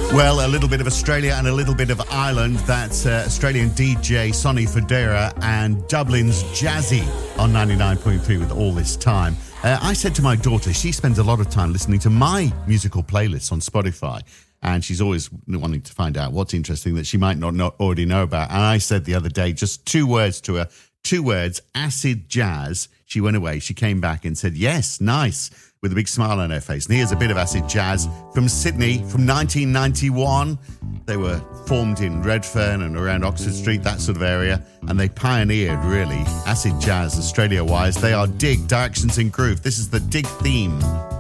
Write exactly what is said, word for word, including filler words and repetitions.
Well, a little bit of Australia and a little bit of Ireland. That's uh, Australian D J Sonny Fodera and Dublin's Jazzy on ninety-nine point three with All This Time. Uh, I said to my daughter, she spends a lot of time listening to my musical playlists on Spotify, and she's always wanting to find out what's interesting that she might not know, already know about. And I said the other day, just two words to her, two words, acid jazz. She went away. She came back and said, yes, nice, with a big smile on her face. And here's a bit of acid jazz from Sydney from nineteen ninety-one. They were formed in Redfern and around Oxford Street, that sort of area, and they pioneered, really, acid jazz Australia-wise. They are Dig, Directions in Groove. This is the Dig theme.